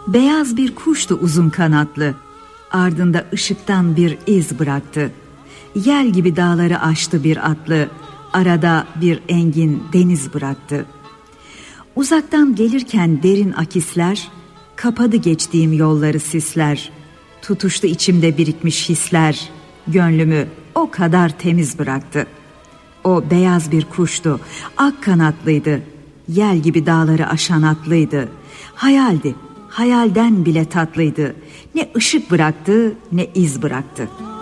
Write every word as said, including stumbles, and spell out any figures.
Beyaz bir kuştu uzun kanatlı, ardında ışıktan bir iz bıraktı. Yel gibi dağları aştı bir atlı, arada bir engin deniz bıraktı. Uzaktan gelirken derin akisler, kapadı geçtiğim yolları sisler. Tutuştu içimde birikmiş hisler, gönlümü o kadar temiz bıraktı. O beyaz bir kuştu, ak kanatlıydı, yel gibi dağları aşan atlıydı. Hayaldi, hayalden bile tatlıydı. Ne ışık bıraktı, ne iz bıraktı.